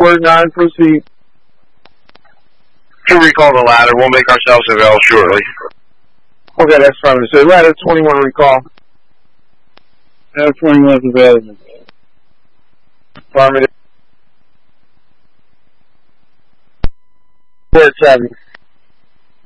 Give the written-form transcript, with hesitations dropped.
Word 9, proceed. To recall the ladder, we'll make ourselves available shortly. Okay, that's fine. So ladder 21 recall. Ladder 21 is available. Affirmative. Word 7.